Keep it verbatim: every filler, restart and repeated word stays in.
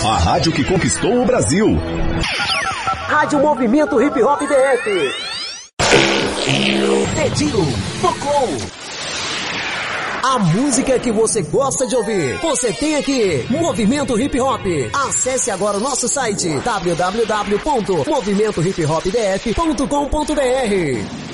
A rádio que conquistou o Brasil. Rádio Movimento Hip Hop D F. Pediu, tocou. A música que você gosta de ouvir, você tem aqui. Movimento Hip Hop. Acesse agora o nosso site w w w ponto movimento hip hop d f ponto com ponto b r.